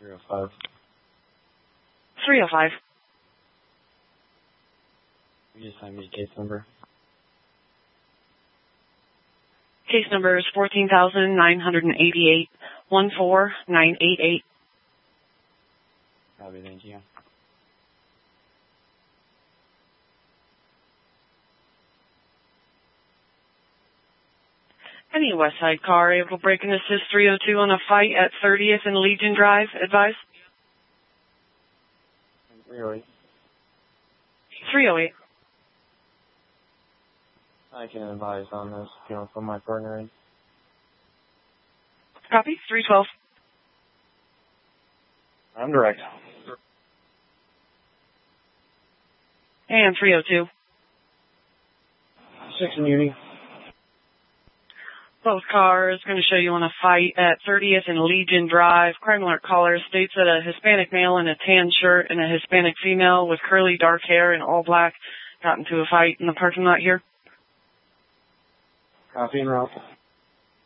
305. 305. You just send me case number. Case number is 14,988, 14988. Copy, thank you. Any Westside car able to break and assist 302 on a fight at 30th and Legion Drive, advise? 308. 308. I can advise on this, if you want to put my partner in. Copy, 312. I'm direct. And 302. 6 in Uni. Both cars going to show you on a fight at 30th and Legion Drive. Crime alert caller states that a Hispanic male in a tan shirt and a Hispanic female with curly dark hair and all black got into a fight in the parking lot here. Copy and route.